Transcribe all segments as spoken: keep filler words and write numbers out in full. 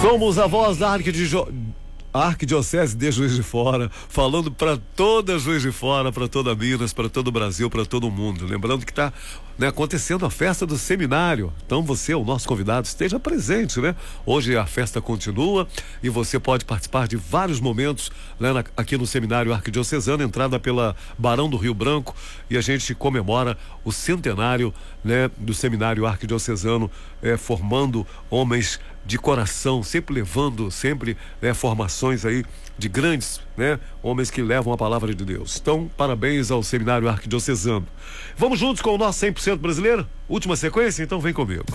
Somos a voz da Arquidiocese Arquidiocese de Juiz de Fora, falando para toda Juiz de Fora, para toda Minas, para todo o Brasil, para todo o mundo. Lembrando que está, né, acontecendo a festa do seminário. Então você, o nosso convidado, esteja presente, né? Hoje a festa continua e você pode participar de vários momentos, né, na, aqui no Seminário Arquidiocesano, entrada pela Barão do Rio Branco, e a gente comemora o centenário, né, do Seminário Arquidiocesano, é, formando homens de coração, sempre levando, sempre, né, formações aí de grandes, né, homens que levam a palavra de Deus. Então, parabéns ao Seminário Arquidiocesano. Vamos juntos com o nosso cem por cento brasileiro? Última sequência? Então vem comigo.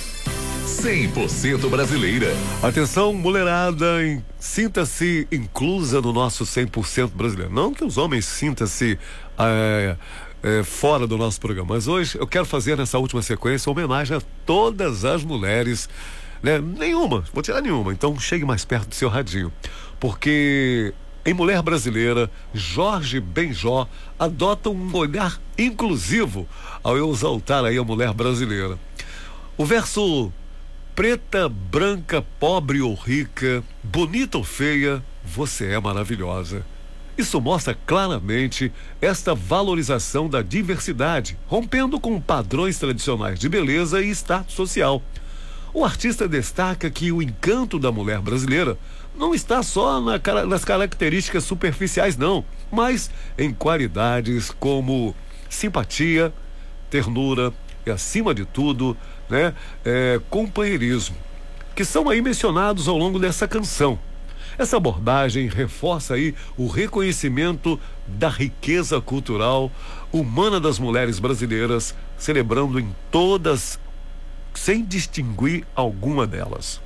cem por cento brasileira. Atenção, mulherada, em, sinta-se inclusa no nosso cem por cento brasileiro. Não que os homens sintam-se é, é, fora do nosso programa, mas hoje eu quero fazer nessa última sequência homenagem a todas as mulheres, né? Nenhuma, vou tirar nenhuma, então chegue mais perto do seu radinho, porque em Mulher Brasileira, Jorge Benjó adota um olhar inclusivo ao exaltar aí a mulher brasileira. O verso: preta, branca, pobre ou rica, bonita ou feia, você é maravilhosa. Isso mostra claramente esta valorização da diversidade, rompendo com padrões tradicionais de beleza e status social. O artista destaca que o encanto da mulher brasileira não está só na, nas características superficiais, não, mas em qualidades como simpatia, ternura e, acima de tudo, né, é, companheirismo, que são aí mencionados ao longo dessa canção. Essa abordagem reforça aí o reconhecimento da riqueza cultural humana das mulheres brasileiras, celebrando em todas, sem distinguir alguma delas.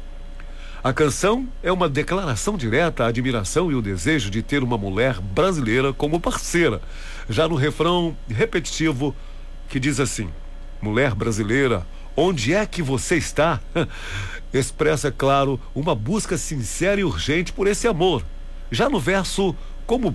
A canção é uma declaração direta à admiração e o desejo de ter uma mulher brasileira como parceira. Já no refrão repetitivo, que diz assim: mulher brasileira, onde é que você está? Expressa, claro, uma busca sincera e urgente por esse amor. Já no verso, como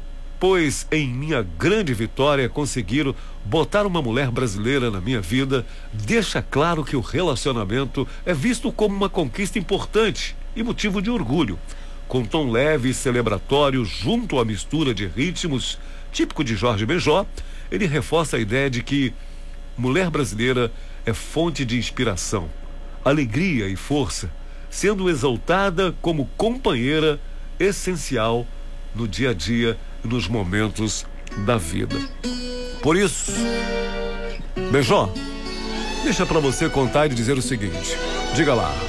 pois em minha grande vitória conseguiram botar uma mulher brasileira na minha vida, deixa claro que o relacionamento é visto como uma conquista importante e motivo de orgulho. Com tom leve e celebratório, junto à mistura de ritmos típico de Jorge Benjó, ele reforça a ideia de que mulher brasileira é fonte de inspiração, alegria e força, sendo exaltada como companheira essencial no dia a dia e nos momentos da vida. Por isso, Benjó, deixa pra você contar e dizer o seguinte. Diga lá.